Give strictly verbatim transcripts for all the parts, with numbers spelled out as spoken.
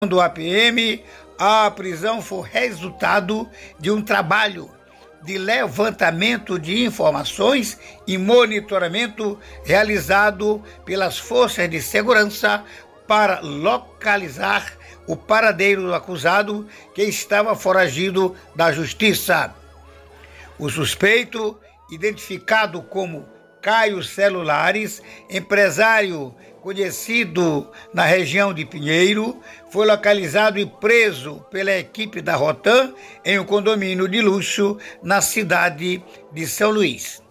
Do A P M, a prisão foi resultado de um trabalho de levantamento de informações e monitoramento realizado pelas forças de segurança para localizar o paradeiro do acusado que estava foragido da justiça. O suspeito, identificado como Caio Celulares, empresário conhecido na região de Pinheiro, foi localizado e preso pela equipe da Rotan em um condomínio de luxo na cidade de São Luís.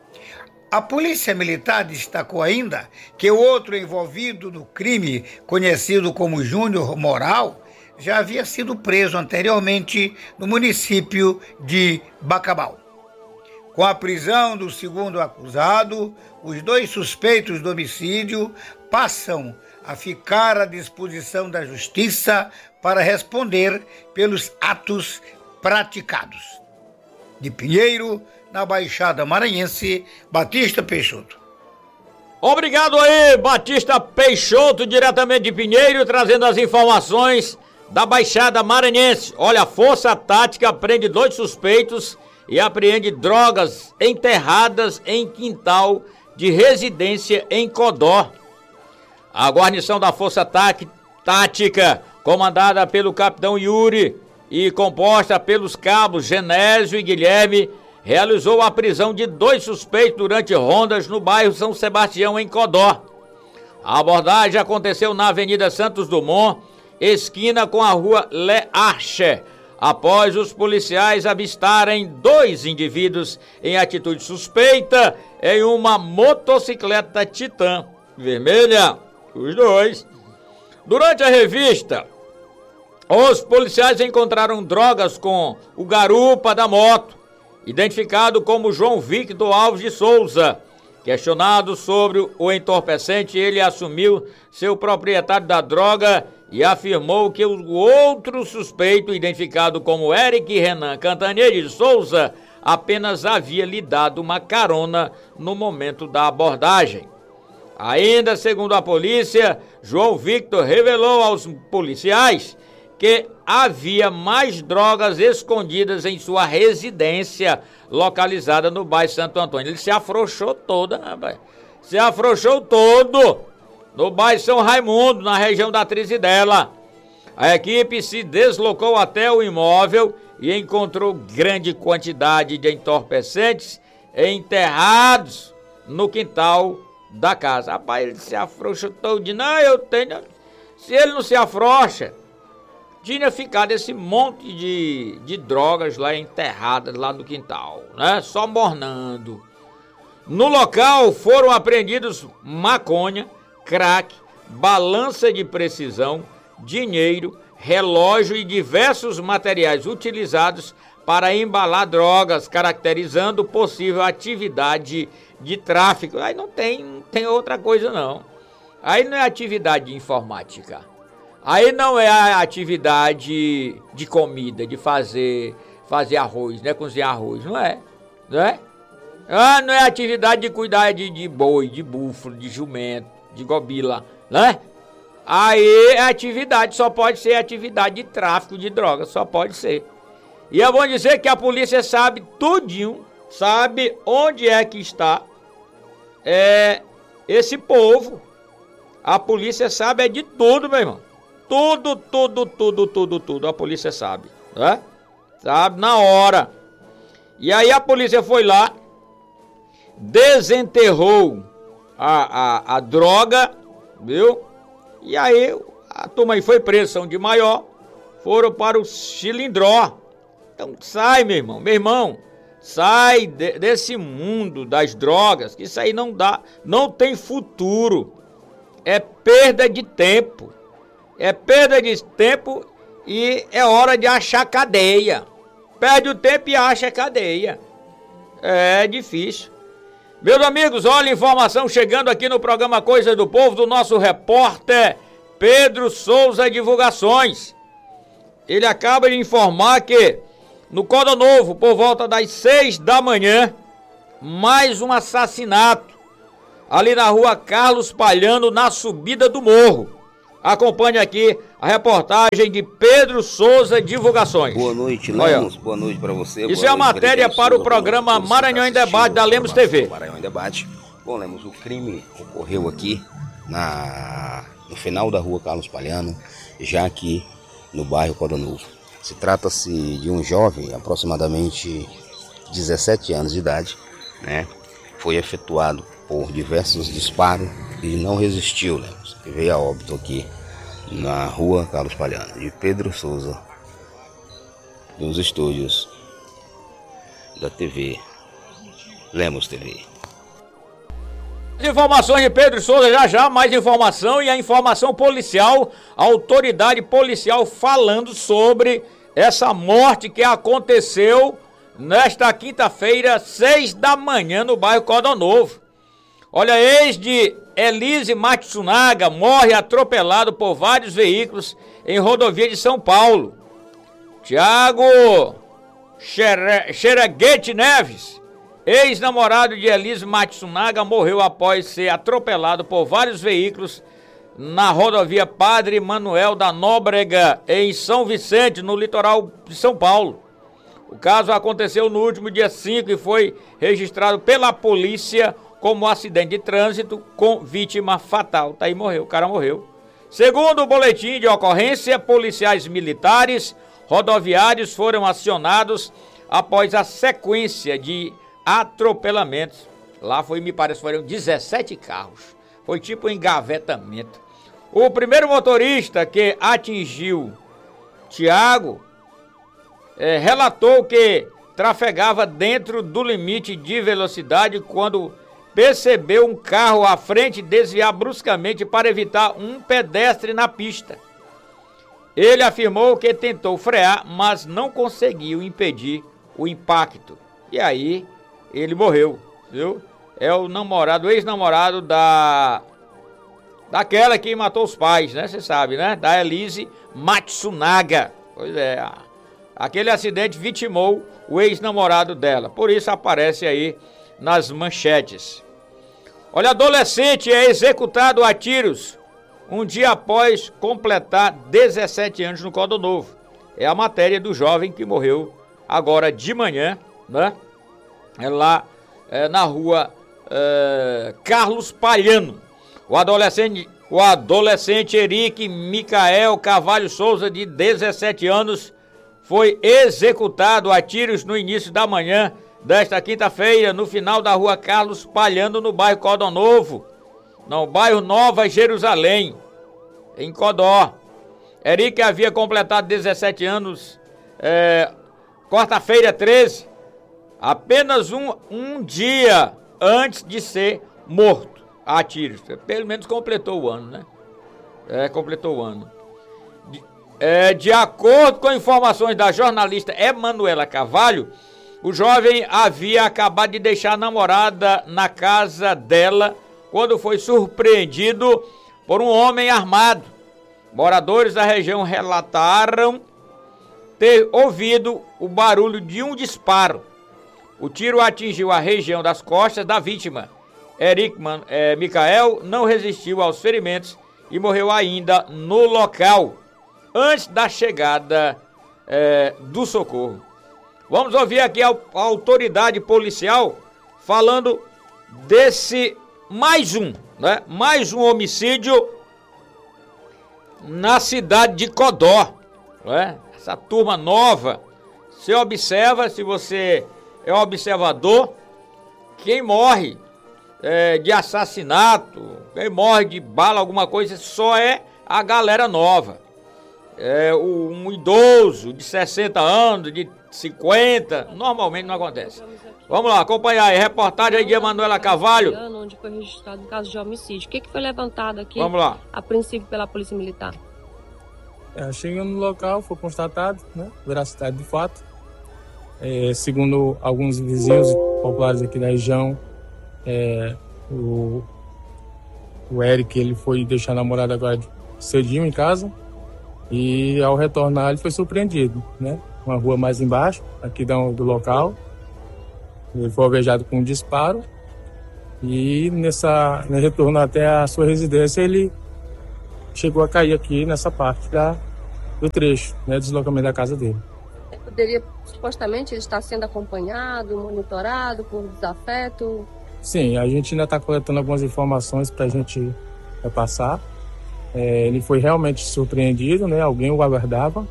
A Polícia Militar destacou ainda que o outro envolvido no crime, conhecido como Júnior Moral, já havia sido preso anteriormente no município de Bacabal. Com a prisão do segundo acusado, os dois suspeitos do homicídio passam a ficar à disposição da Justiça para responder pelos atos praticados. De Pinheiro, na Baixada Maranhense, Batista Peixoto. Obrigado aí, Batista Peixoto, diretamente de Pinheiro, trazendo as informações da Baixada Maranhense. Olha, a Força Tática prende dois suspeitos e apreende drogas enterradas em quintal de residência em Codó. A guarnição da Força Tática, comandada pelo capitão Yuri e composta pelos cabos Genésio e Guilherme, realizou a prisão de dois suspeitos durante rondas no bairro São Sebastião, em Codó. A abordagem aconteceu na Avenida Santos Dumont, esquina com a rua Le Arche, após os policiais avistarem dois indivíduos em atitude suspeita em uma motocicleta Titan vermelha. Os dois. Durante a revista, os policiais encontraram drogas com o garupa da moto, identificado como João Victor Alves de Souza. Questionado sobre o entorpecente, ele assumiu ser o proprietário da droga e afirmou que o outro suspeito, identificado como Eric Renan Cantanhede de Souza, apenas havia lhe dado uma carona no momento da abordagem. Ainda segundo a polícia, João Victor revelou aos policiais que havia mais drogas escondidas em sua residência, localizada no bairro Santo Antônio. Ele se afrouxou todo, rapaz. Se afrouxou todo no bairro São Raimundo, na região da Trizidela. A equipe se deslocou até o imóvel e encontrou grande quantidade de entorpecentes enterrados no quintal da casa. Rapaz, ele se afrouxou todo. Não, eu tenho... Se ele não se afrouxa, tinha ficado esse monte de, de drogas lá enterradas lá no quintal, né? Só mornando. No local foram apreendidos maconha, crack, balança de precisão, dinheiro, relógio e diversos materiais utilizados para embalar drogas, caracterizando possível atividade de tráfico. Aí não tem, não tem outra coisa não. Aí não é atividade informática. Aí não é a atividade de comida, de fazer, fazer arroz, né? Cozinhar arroz, não é? Não é? Ah, não é atividade de cuidar de, de boi, de búfalo, de jumento, de gobila, né? Aí é atividade, só pode ser atividade de tráfico de drogas, só pode ser. E é bom dizer que a polícia sabe tudinho, sabe onde é que está é, esse povo. A polícia sabe é de tudo, meu irmão. Tudo, tudo, tudo, tudo, tudo. A polícia sabe, né? Sabe na hora. E aí a polícia foi lá, desenterrou a, a, a droga, viu? E aí a turma aí foi presa, São de Maior, foram para o Chilindró. Então sai, meu irmão, meu irmão, sai de, desse mundo das drogas, que isso aí não dá, não tem futuro. É perda de tempo. É perda de tempo e é hora de achar cadeia. Perde o tempo e acha cadeia. É difícil. Meus amigos, olha a informação chegando aqui no programa Coisa do Povo, do nosso repórter Pedro Souza Divulgações. Ele acaba de informar que no Coda Novo, por volta das seis da manhã, mais um assassinato ali na rua Carlos Palhano, na subida do morro. Acompanhe aqui A reportagem de Pedro Souza Divulgações. Boa noite, Lemos. Boa noite para você. Isso é a matéria para o programa Maranhão em Debate da Lemos T V. Maranhão em Debate. Bom, Lemos, o crime ocorreu aqui na, no final da rua Carlos Palhano, já aqui no bairro Coda Novo. Se trata-se de um jovem, aproximadamente dezessete anos de idade, né? Foi efetuado por diversos disparos e não resistiu, Lemos. Veio a óbito aqui na rua Carlos Palhano, de Pedro Souza, nos estúdios da T V Lemos T V. Informações de Pedro Souza, já já mais informação, e a informação policial, a autoridade policial falando sobre essa morte que aconteceu nesta quinta-feira, seis da manhã, no bairro Coda Novo. Olha, ex de Elise Matsunaga morre atropelado por vários veículos em rodovia de São Paulo. Tiago Xereguete Neves, ex-namorado de Elise Matsunaga, morreu após ser atropelado por vários veículos na rodovia Padre Manuel da Nóbrega, em São Vicente, no litoral de São Paulo. O caso aconteceu no último dia cinco e foi registrado pela polícia como acidente de trânsito com vítima fatal. Tá aí, morreu, o cara morreu. Segundo o boletim de ocorrência, policiais militares rodoviários foram acionados após a sequência de atropelamentos. Lá foi, me parece, foram dezessete carros. Foi tipo um engavetamento. O primeiro motorista que atingiu Tiago é, relatou que trafegava dentro do limite de velocidade quando percebeu um carro à frente desviar bruscamente para evitar um pedestre na pista. Ele afirmou que tentou frear, mas não conseguiu impedir o impacto. E aí, ele morreu, viu? É o namorado, o ex-namorado da... daquela que matou os pais, né? Você sabe, né? Da Elise Matsunaga. Pois é, aquele acidente vitimou o ex-namorado dela. Por isso aparece aí nas manchetes. Olha, adolescente é executado a tiros um dia após completar dezessete anos no Coda Novo. É a matéria do jovem que morreu agora de manhã, né? É lá é, na rua é, Carlos Palhano. O adolescente, o adolescente Eric Micael Carvalho Souza, de dezessete anos, foi executado a tiros no início da manhã desta quinta-feira, no final da rua Carlos Palhano, no bairro Coda Novo, no bairro Nova Jerusalém, em Codó. Eric havia completado dezessete anos, é, quarta-feira treze, apenas um, um dia antes de ser morto a tiros. Pelo menos completou o ano, né? É, completou o ano. De, é, de acordo com informações da jornalista Emanuela Carvalho, o jovem havia acabado de deixar a namorada na casa dela quando foi surpreendido por um homem armado. Moradores da região relataram ter ouvido o barulho de um disparo. O tiro atingiu a região das costas da vítima. Eric é, Micael não resistiu aos ferimentos e morreu ainda no local, antes da chegada é, do socorro. Vamos ouvir aqui a, a autoridade policial falando desse mais um, né? Mais um homicídio na cidade de Codó, né? Essa turma nova. Você observa, se você é observador, quem morre é, de assassinato, quem morre de bala, alguma coisa, só é a galera nova. É, um idoso de sessenta anos, de cinquenta, normalmente não acontece. Vamos lá, acompanhar aí, reportagem aí de Emanuela Carvalho. Onde foi registrado um caso de homicídio. O que, que foi levantado aqui, Vamos lá. a princípio, pela Polícia Militar? É, chegando no local, foi constatado, né, veracidade de fato. É, segundo alguns vizinhos populares aqui da região, é, o, o Eric, ele foi deixar a namorada agora cedinho em casa e ao retornar ele foi surpreendido, né? Uma rua mais embaixo, aqui do, do local. Ele foi alvejado com um disparo e nessa, no retorno até a sua residência ele chegou a cair aqui nessa parte da, do trecho, né, deslocamento da casa dele. Poderia, supostamente, ele estar sendo acompanhado, monitorado por desafeto? Sim, a gente ainda está coletando algumas informações para a gente repassar. É, ele foi realmente surpreendido, né? Alguém o aguardava.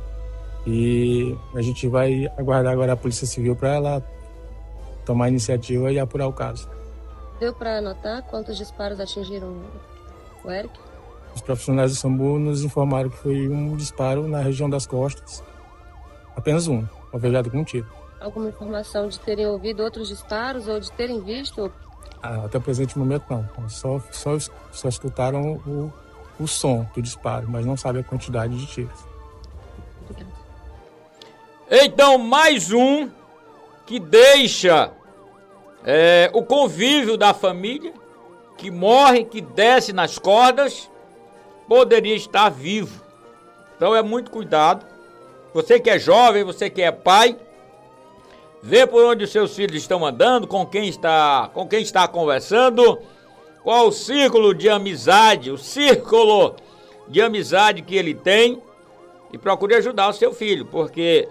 E a gente vai aguardar agora a Polícia Civil para ela tomar a iniciativa e apurar o caso. Deu para anotar quantos disparos atingiram o Eric? Os profissionais do SAMU nos informaram que foi um disparo na região das costas. Apenas um, alvejado com um tiro. Alguma informação de terem ouvido outros disparos ou de terem visto? Ah, até o presente momento não. Só, só, só escutaram o, o som do disparo, mas não sabe a quantidade de tiros. Obrigada. Então, mais um que deixa é, o convívio da família, que morre, que desce nas cordas, poderia estar vivo. Então é muito cuidado. Você que é jovem, você que é pai, vê por onde os seus filhos estão andando, com quem está, com quem está conversando, qual o círculo de amizade, o círculo de amizade que ele tem, e procure ajudar o seu filho, porque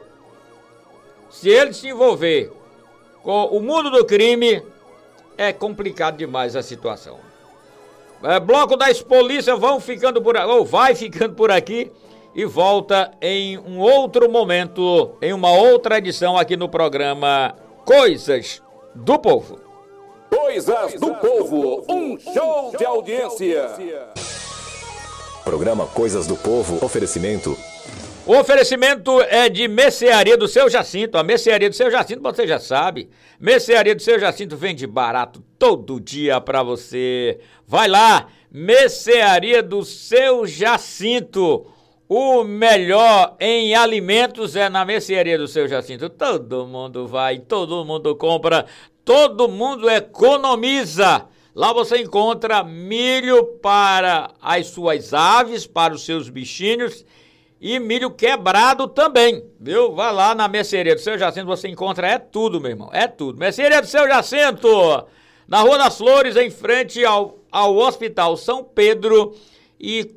se ele se envolver com o mundo do crime, é complicado demais a situação. É, bloco das polícias vão ficando por ou vai ficando por aqui. E volta em um outro momento, em uma outra edição aqui no programa Coisas do Povo. Coisas do Povo, um show de audiência. Programa Coisas do Povo, oferecimento. O oferecimento é de Mercearia do Seu Jacinto. A Mercearia do Seu Jacinto, você já sabe. Mercearia do Seu Jacinto vende barato todo dia pra você. Vai lá, Mercearia do Seu Jacinto. O melhor em alimentos é na Mercearia do Seu Jacinto. Todo mundo vai, todo mundo compra, todo mundo economiza. Lá você encontra milho para as suas aves, para os seus bichinhos e milho quebrado também, viu? Vai lá na Mercearia do Seu Jacinto, você encontra é tudo, meu irmão, é tudo. Mercearia do Seu Jacinto, na Rua das Flores, em frente ao, ao Hospital São Pedro e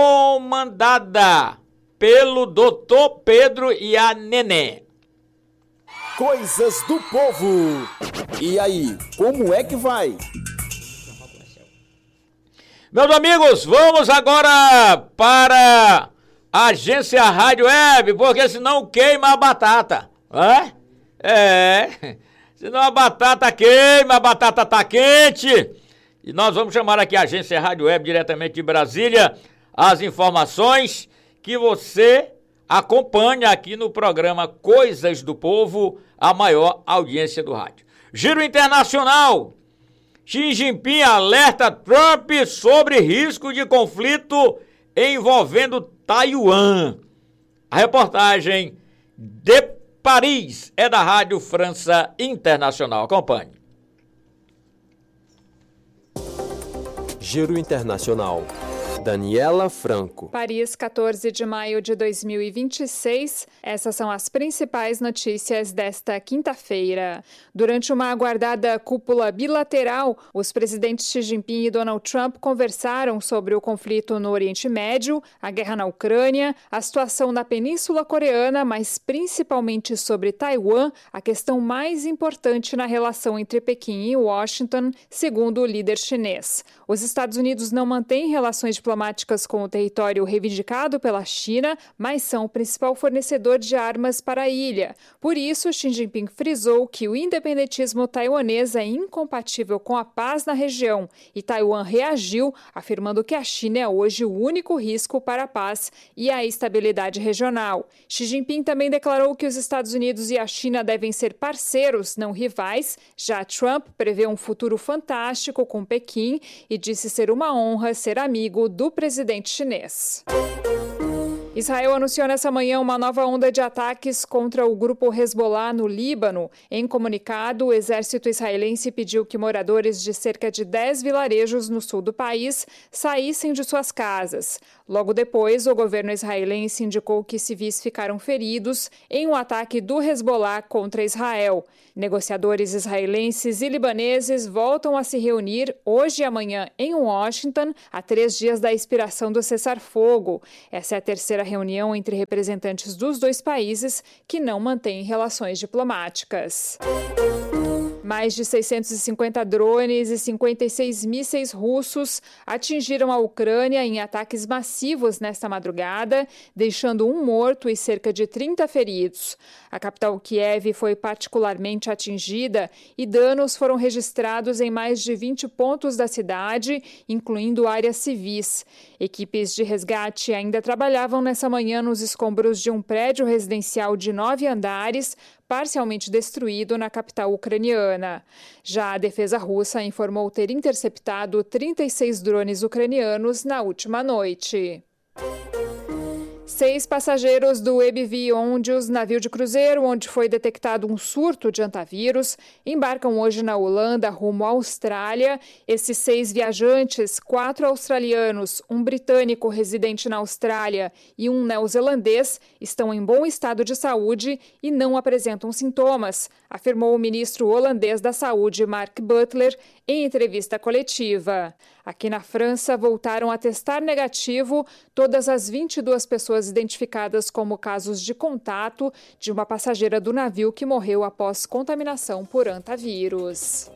comandada pelo doutor Pedro e a Nenê. Coisas do Povo. E aí, como é que vai? Meus amigos, vamos agora para a agência Rádio Web, porque senão queima a batata. É? É, senão a batata queima, a batata tá quente. E nós vamos chamar aqui a agência Rádio Web diretamente de Brasília, as informações que você acompanha aqui no programa Coisas do Povo, a maior audiência do rádio. Giro internacional. Xi Jinping alerta Trump sobre risco de conflito envolvendo Taiwan. A reportagem de Paris é da Rádio França Internacional. Acompanhe. Giro internacional. Daniela Franco. Paris, quatorze de maio de dois mil e vinte e seis. Essas são as principais notícias desta quinta-feira. Durante uma aguardada cúpula bilateral, os presidentes Xi Jinping e Donald Trump conversaram sobre o conflito no Oriente Médio, a guerra na Ucrânia, a situação na Península Coreana, mas principalmente sobre Taiwan, a questão mais importante na relação entre Pequim e Washington, segundo o líder chinês. Os Estados Unidos não mantêm relações diplomáticas com o território reivindicado pela China, mas são o principal fornecedor de armas para a ilha. Por isso, Xi Jinping frisou que o independentismo taiwanês é incompatível com a paz na região e Taiwan reagiu, afirmando que a China é hoje o único risco para a paz e a estabilidade regional. Xi Jinping também declarou que os Estados Unidos e a China devem ser parceiros, não rivais. Já Trump prevê um futuro fantástico com Pequim e disse ser uma honra ser amigo do presidente chinês. Israel anunciou nessa manhã uma nova onda de ataques contra o grupo Hezbollah no Líbano. Em comunicado, o exército israelense pediu que moradores de cerca de dez vilarejos no sul do país saíssem de suas casas. Logo depois, o governo israelense indicou que civis ficaram feridos em um ataque do Hezbollah contra Israel. Negociadores israelenses e libaneses voltam a se reunir hoje e amanhã em Washington, a três dias da expiração do cessar-fogo. Essa é a terceira reunião entre representantes dos dois países que não mantêm relações diplomáticas. Mais de seiscentos e cinquenta drones e cinquenta e seis mísseis russos atingiram a Ucrânia em ataques massivos nesta madrugada, deixando um morto e cerca de trinta feridos. A capital Kiev foi particularmente atingida e danos foram registrados em mais de vinte pontos da cidade, incluindo áreas civis. Equipes de resgate ainda trabalhavam nessa manhã nos escombros de um prédio residencial de nove andares, parcialmente destruído na capital ucraniana. Já a defesa russa informou ter interceptado trinta e seis drones ucranianos na última noite. Seis passageiros do E B V Ondius, navio de cruzeiro onde foi detectado um surto de antavírus, embarcam hoje na Holanda rumo à Austrália. Esses seis viajantes, quatro australianos, um britânico residente na Austrália e um neozelandês, estão em bom estado de saúde e não apresentam sintomas, afirmou o ministro holandês da Saúde, Mark Butler, em entrevista coletiva. Aqui na França, voltaram a testar negativo todas as vinte e duas pessoas identificadas como casos de contato de uma passageira do navio que morreu após contaminação por antavírus.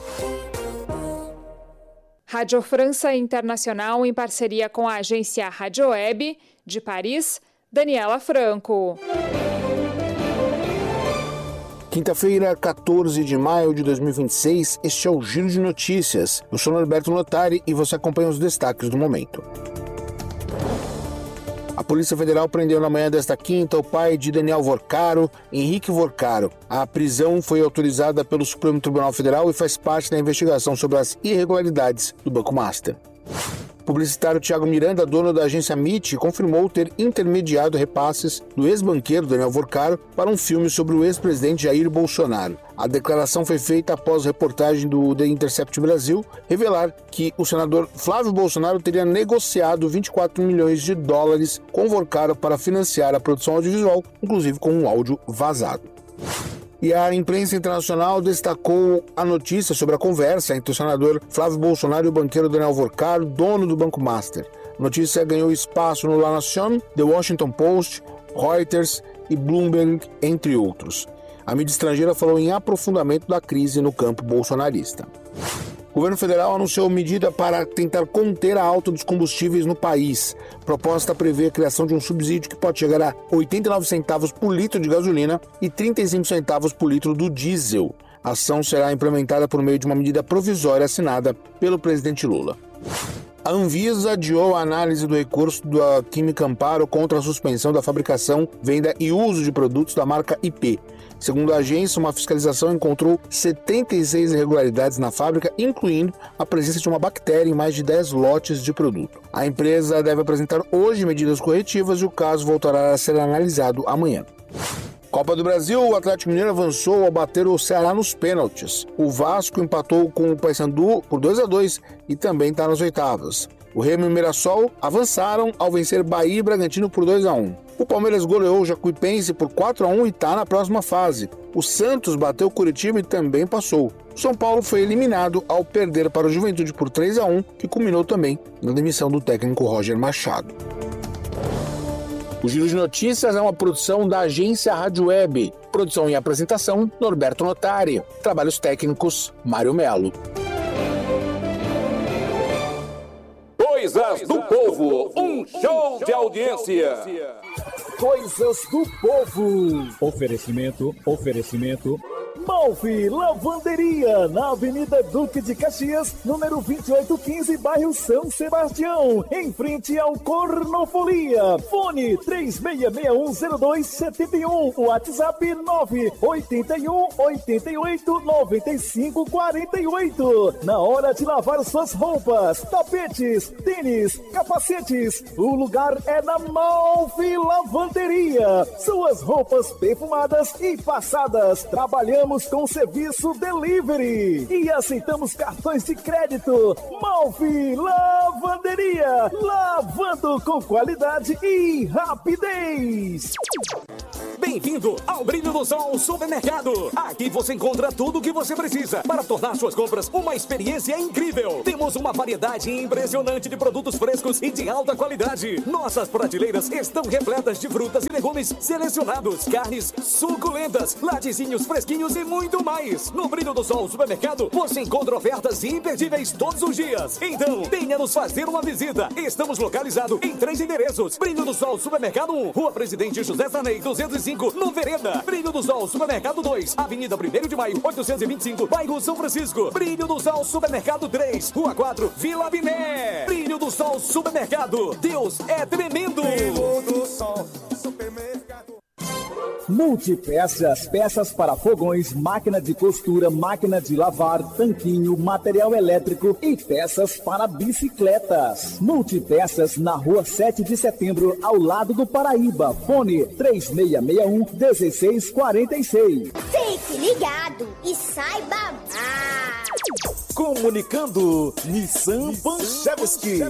Rádio França Internacional, em parceria com a agência Rádio Web, de Paris, Daniela Franco. Quinta-feira, quatorze de maio de dois mil e vinte e seis, este é o Giro de Notícias. Eu sou Norberto Notari e você acompanha os destaques do momento. A Polícia Federal prendeu na manhã desta quinta o pai de Daniel Vorcaro, Henrique Vorcaro. A prisão foi autorizada pelo Supremo Tribunal Federal e faz parte da investigação sobre as irregularidades do Banco Master. O publicitário Thiago Miranda, dono da agência M I T, confirmou ter intermediado repasses do ex-banqueiro Daniel Vorcaro para um filme sobre o ex-presidente Jair Bolsonaro. A declaração foi feita após reportagem do The Intercept Brasil revelar que o senador Flávio Bolsonaro teria negociado vinte e quatro milhões de dólares com Vorcaro para financiar a produção audiovisual, inclusive com um áudio vazado. E a imprensa internacional destacou a notícia sobre a conversa entre o senador Flávio Bolsonaro e o banqueiro Daniel Vorcaro, dono do Banco Master. A notícia ganhou espaço no La Nación, The Washington Post, Reuters e Bloomberg, entre outros. A mídia estrangeira falou em aprofundamento da crise no campo bolsonarista. O governo federal anunciou medida para tentar conter a alta dos combustíveis no país. A proposta prevê a criação de um subsídio que pode chegar a oitenta e nove centavos por litro de gasolina e trinta e cinco centavos por litro do diesel. A ação será implementada por meio de uma medida provisória assinada pelo presidente Lula. A Anvisa adiou a análise do recurso da Química Amparo contra a suspensão da fabricação, venda e uso de produtos da marca I P. Segundo a agência, uma fiscalização encontrou setenta e seis irregularidades na fábrica, incluindo a presença de uma bactéria em mais de dez lotes de produto. A empresa deve apresentar hoje medidas corretivas e o caso voltará a ser analisado amanhã. Copa do Brasil, o Atlético Mineiro avançou ao bater o Ceará nos pênaltis. O Vasco empatou com o Paysandu por dois a dois e também está nas oitavas. O Remo e o Mirassol avançaram ao vencer Bahia e Bragantino por dois a um. O Palmeiras goleou o Jacuipense por quatro a um e está na próxima fase. O Santos bateu o Curitiba e também passou. O São Paulo foi eliminado ao perder para o Juventude por três a um, que culminou também na demissão do técnico Roger Machado. O Giro de Notícias é uma produção da agência Rádio Web. Produção e apresentação, Norberto Notari. Trabalhos técnicos, Mário Melo. Coisas do Povo, um show de audiência. Coisas do Povo. Oferecimento, oferecimento. Malfi Lavanderia, na Avenida Duque de Caxias, número vinte e oito quinze, bairro São Sebastião, em frente ao Cornofolia. Fone três seis seis um zero dois sete um, WhatsApp nove oito um oito oito nove cinco quatro oito. Na hora de lavar suas roupas, tapetes, tênis, capacetes, o lugar é na Malfi Lavanderia. Suas roupas perfumadas e passadas. Trabalhamos com serviço delivery e aceitamos cartões de crédito. Malfi Lavanderia, lavando com qualidade e rapidez. Bem-vindo ao Brilho do Sol Supermercado. Aqui você encontra tudo o que você precisa para tornar suas compras uma experiência incrível. Temos uma variedade impressionante de produtos frescos e de alta qualidade. Nossas prateleiras estão repletas de frutas e legumes selecionados, carnes suculentas, laticínios fresquinhos e muito mais. No Brilho do Sol Supermercado, você encontra ofertas imperdíveis todos os dias. Então, venha nos fazer uma visita. Estamos localizados em três endereços. Brilho do Sol Supermercado um, Rua Presidente José Sarney, duzentos e cinco, no Vereda. Brilho do Sol Supermercado dois, Avenida primeiro de Maio, oitocentos e vinte e cinco, bairro São Francisco. Brilho do Sol Supermercado três, Rua quatro, Vila Biné. Brilho do Sol Supermercado. Deus é tremendo. Brilho do Sol Supermercado. Multipeças, peças para fogões, máquina de costura, máquina de lavar, tanquinho, material elétrico e peças para bicicletas. Multipeças na Rua sete de Setembro, ao lado do Paraíba. Fone três seis seis um um seis quatro seis. Fique ligado e saiba mais. Comunicando, Nissan Panchevski.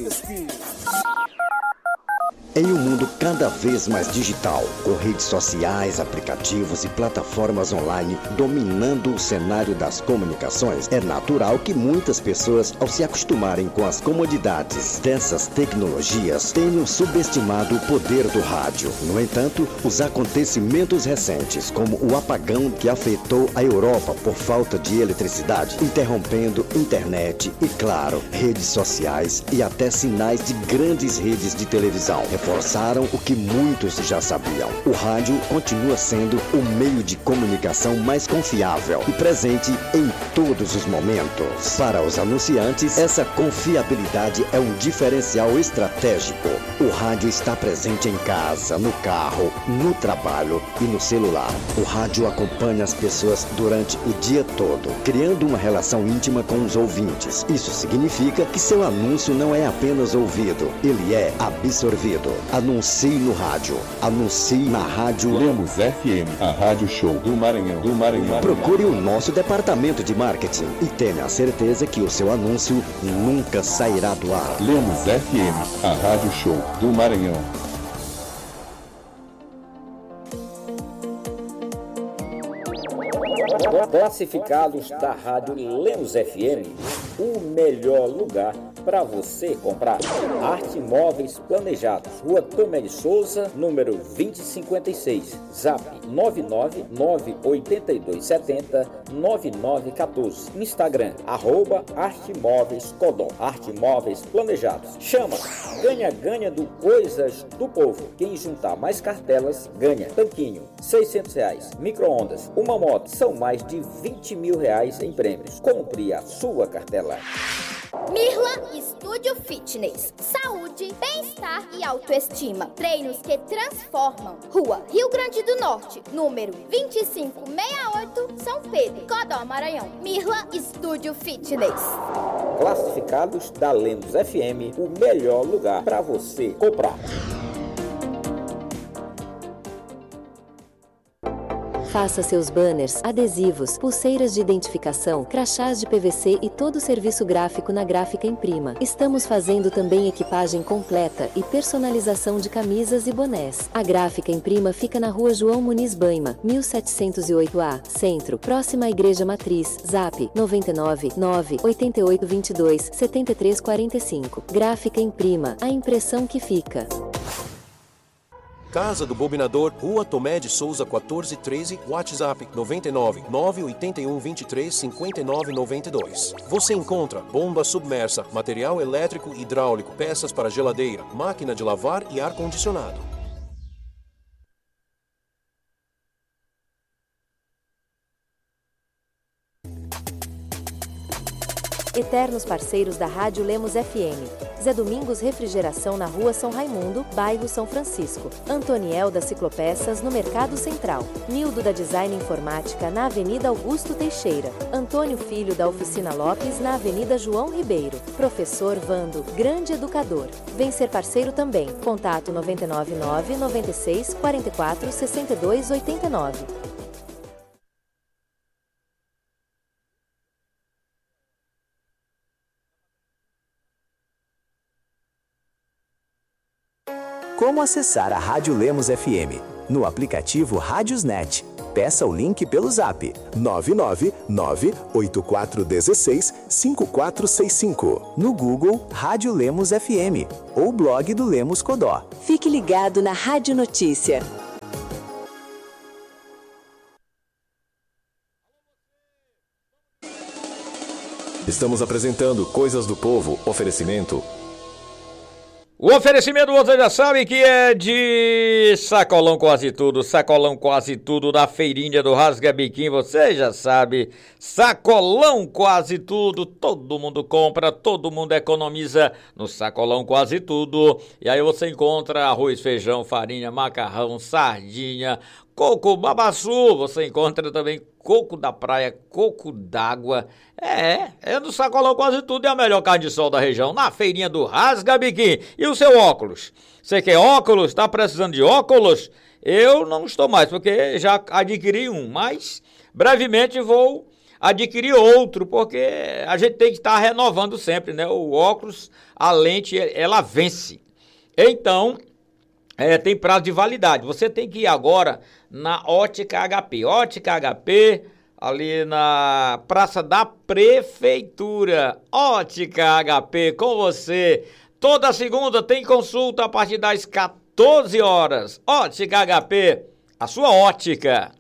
Em um mundo cada vez mais digital, com redes sociais, aplicativos e plataformas online dominando o cenário das comunicações, é natural que muitas pessoas, ao se acostumarem com as comodidades dessas tecnologias, tenham subestimado o poder do rádio. No entanto, os acontecimentos recentes, como o apagão que afetou a Europa por falta de eletricidade, interrompendo internet e, claro, redes sociais e até sinais de grandes redes de televisão, reforçaram o que muitos já sabiam. O rádio continua sendo o meio de comunicação mais confiável e presente em todos os momentos. Para os anunciantes, essa confiabilidade é um diferencial estratégico. O rádio está presente em casa, no carro, no trabalho e no celular. O rádio acompanha as pessoas durante o dia todo, criando uma relação íntima com os ouvintes. Isso significa que seu anúncio não é apenas ouvido, ele é absorvido. Anuncie no rádio. Anuncie na Rádio Lemos F M, a Rádio Show do Maranhão. Do Maranhão. Procure o nosso departamento de marketing e tenha a certeza que o seu anúncio nunca sairá do ar. Lemos F M, a Rádio Show do Maranhão. Classificados da Rádio Lemos F M, o melhor lugar para você comprar. Arte Móveis Planejados, Rua Tomé de Souza, número vinte e cinquenta e seis, Zap nove nove nove oito dois sete zero nove nove um quatro, Instagram, arroba Arte Móveis Codó. Arte Móveis Planejados. Chama, ganha, ganha do Coisas do Povo. Quem juntar mais cartelas, ganha. Tanquinho, seiscentos reais. Micro-ondas, uma moto, são mais de vinte mil reais em prêmios. Compre a sua cartela. Mirla Estúdio Fitness. Saúde, bem-estar e autoestima. Treinos que transformam. Rua Rio Grande do Norte, número vinte e cinco sessenta e oito, São Pedro, Codó, Maranhão. Mirla Estúdio Fitness. Classificados da Lemos F M, o melhor lugar para você comprar. Faça seus banners, adesivos, pulseiras de identificação, crachás de P V C e todo o serviço gráfico na Gráfica Imprima. Estamos fazendo também equipagem completa e personalização de camisas e bonés. A Gráfica Imprima fica na Rua João Muniz Baima, mil setecentos e oito A, Centro, próxima à Igreja Matriz. Zap nove nove nove oito oito dois dois sete três quatro cinco. Gráfica Imprima, a impressão que fica. Casa do Bobinador, Rua Tomé de Souza quatorze treze, WhatsApp nove nove nove oito um dois três cinco nove nove dois. Você encontra bomba submersa, material elétrico e hidráulico, peças para geladeira, máquina de lavar e ar-condicionado. eternos parceiros da Rádio Lemos F M. Zé Domingos Refrigeração na Rua São Raimundo, bairro São Francisco. Antoniel da Ciclopeças no Mercado Central. Nildo da Design Informática na Avenida Augusto Teixeira. Antônio Filho da Oficina Lopes na Avenida João Ribeiro. Professor Vando, grande educador. Vem ser parceiro também. Contato nove nove nove, nove seis, quatro quatro, seis dois oito nove. Como acessar a Rádio Lemos F M? No aplicativo Rádiosnet. Peça o link pelo zap nove nove nove, oito quatro um seis, cinco quatro seis cinco. No Google, Rádio Lemos F M ou blog do Lemos Codó. Fique ligado na Rádio Notícia. Estamos apresentando Coisas do Povo. Oferecimento. O oferecimento você já sabe que é de Sacolão Quase Tudo, Sacolão Quase Tudo da feirinha do Rasga Biquim, você já sabe, Sacolão Quase Tudo, todo mundo compra, todo mundo economiza no Sacolão Quase Tudo. E aí você encontra arroz, feijão, farinha, macarrão, sardinha, coco, babaçu, você encontra também coco da praia, coco d'água. É, é no Sacolão Quase Tudo, é a melhor carne de sol da região, na feirinha do Rasga Biquim. E o seu óculos? Você quer óculos? Tá precisando de óculos? Eu não estou mais, porque já adquiri um, mas brevemente vou adquirir outro, porque a gente tem que estar renovando sempre, né? O óculos, a lente, ela vence. Então, é, tem prazo de validade. Você tem que ir agora na Ótica H P. Ótica H P, ali na Praça da Prefeitura. Ótica H P, com você. Toda segunda tem consulta a partir das quatorze horas. Ótica H P, a sua ótica.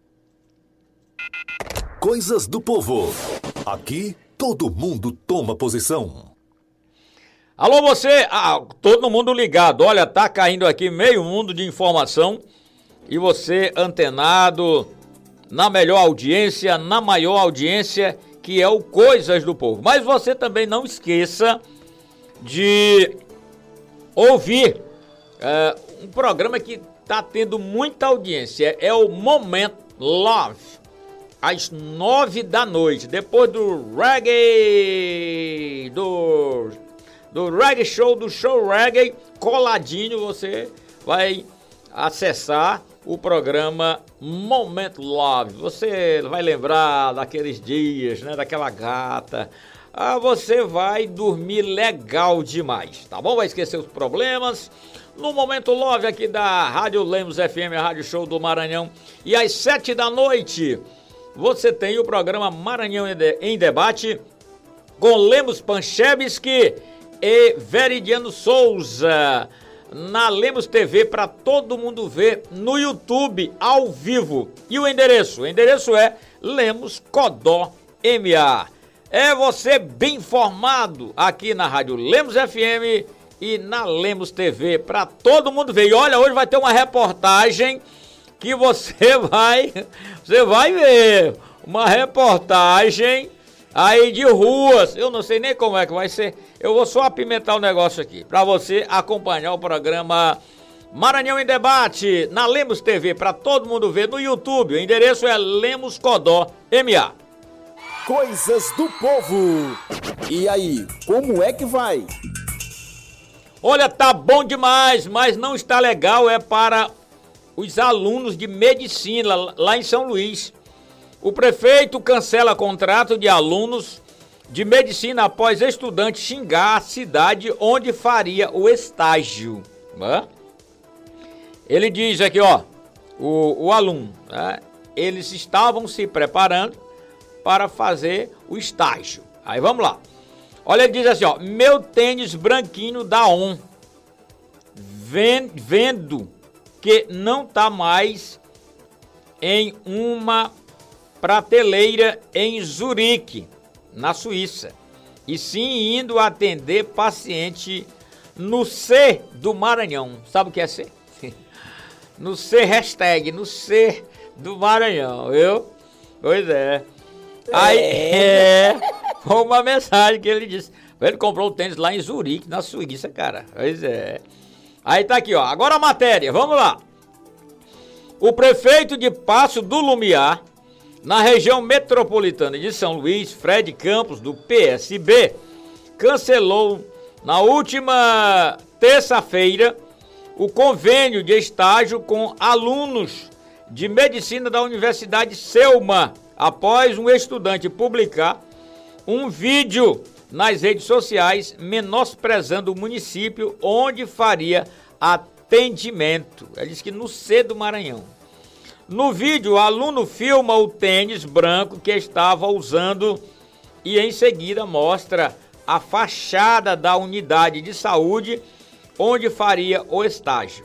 Coisas do Povo. Aqui, todo mundo toma posição. Alô, você, ah, todo mundo ligado. Olha, tá caindo aqui meio mundo de informação. E você antenado na melhor audiência, na maior audiência, que é o Coisas do Povo. Mas você também não esqueça de ouvir é, um programa que está tendo muita audiência. É o Momento Love, às nove da noite, depois do reggae, do, do reggae show, do show reggae, coladinho, você vai acessar o programa Momento Love. Você vai lembrar daqueles dias, né, daquela gata. Ah, você vai dormir legal demais, tá bom? Vai esquecer os problemas. No Momento Love aqui da Rádio Lemos F M, a Rádio Show do Maranhão. E às sete da noite, você tem o programa Maranhão em Debate com Lemos Panchevski e Veridiano Souza. Na Lemos T V, para todo mundo ver no YouTube, ao vivo. E o endereço? O endereço é Lemos Codó M A. É você bem informado aqui na Rádio Lemos F M e na Lemos T V, para todo mundo ver. E olha, hoje vai ter uma reportagem que você vai, você vai ver. Uma reportagem aí de ruas. Eu não sei nem como é que vai ser. Eu vou só apimentar o negócio aqui, para você acompanhar o programa Maranhão em Debate na Lemos T V, para todo mundo ver no YouTube. O endereço é Lemos Codó M A. Coisas do Povo. E aí, como é que vai? Olha, tá bom demais, mas não está legal é para os alunos de medicina lá em São Luís. O prefeito cancela contrato de alunos de medicina após estudante xingar a cidade onde faria o estágio. Né? Ele diz aqui, ó, o, o aluno, né? Eles estavam se preparando para fazer o estágio. Aí vamos lá. Olha, ele diz assim, ó, meu tênis branquinho da On, vendo que não tá mais em uma prateleira em Zurique, na Suíça, e sim indo atender paciente no C do Maranhão. Sabe o que é C? No C, hashtag, no C do Maranhão, viu? Pois é. Aí, é. Foi uma mensagem que ele disse. Ele comprou o tênis lá em Zurique, na Suíça, cara. Pois é. Aí tá aqui, ó. Agora a matéria, vamos lá. O prefeito de Passo do Lumiar, na região metropolitana de São Luís, Fred Campos, do P S B, cancelou na última terça-feira o convênio de estágio com alunos de medicina da Universidade Selma, após um estudante publicar um vídeo nas redes sociais menosprezando o município onde faria atendimento. Ele disse que no C do Maranhão. No vídeo, o aluno filma o tênis branco que estava usando e em seguida mostra a fachada da unidade de saúde onde faria o estágio.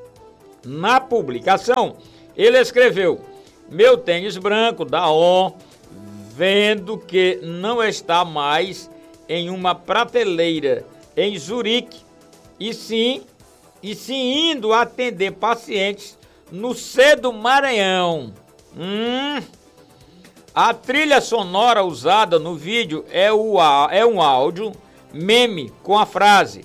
Na publicação, ele escreveu: meu tênis branco da O N, vendo que não está mais em uma prateleira em Zurique, e sim, e sim indo atender pacientes no C do Maranhão. Hum. A trilha sonora usada no vídeo é, o, é um áudio meme com a frase: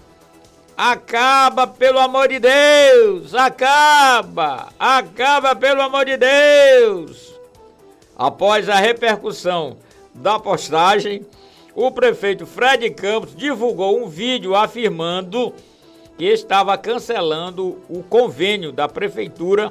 acaba, pelo amor de Deus! Acaba! Acaba, pelo amor de Deus! Após a repercussão da postagem, o prefeito Fred Campos divulgou um vídeo afirmando que estava cancelando o convênio da prefeitura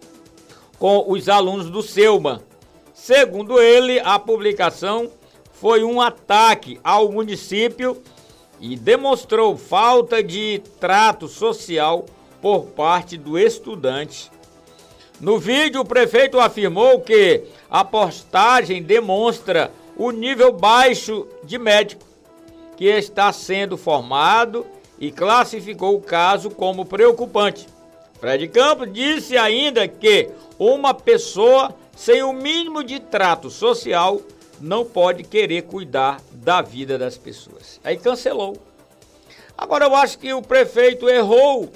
com os alunos do Selma. Segundo ele, a publicação foi um ataque ao município e demonstrou falta de trato social por parte do estudante. No vídeo, o prefeito afirmou que a postagem demonstra o nível baixo de médico que está sendo formado e classificou o caso como preocupante. Fred Campos disse ainda que uma pessoa sem o mínimo de trato social não pode querer cuidar da vida das pessoas. Aí cancelou. Agora eu acho que o prefeito errou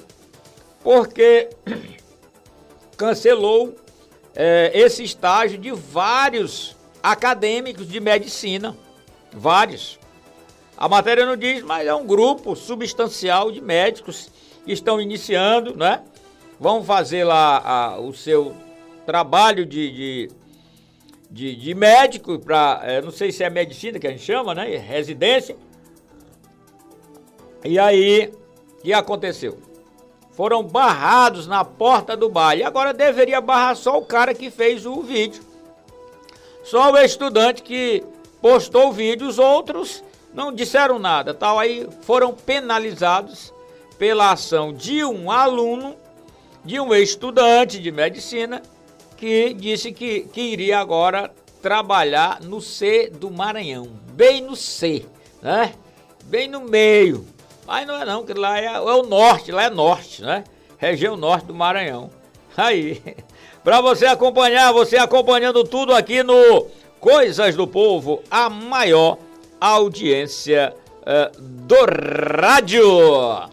porque cancelou é, esse estágio de vários acadêmicos de medicina. Vários. A matéria não diz, mas é um grupo substancial de médicos que estão iniciando, né? Vão fazer lá a, o seu trabalho de, de, de, de médico, para, é, não sei se é medicina que a gente chama, né? Residência. E aí, o que aconteceu? Foram barrados na porta do bar. E agora deveria barrar só o cara que fez o vídeo. Só o estudante que postou o vídeo, os outros não disseram nada, tal. Aí foram penalizados pela ação de um aluno, de um estudante de medicina, que disse que, que iria agora trabalhar no C do Maranhão, bem no C, né? Bem no meio. Mas não é não, que lá é, é o norte, lá é norte, né? Região norte do Maranhão. Aí, para você acompanhar, você acompanhando tudo aqui no Coisas do Povo, a maior audiência uh, do rádio.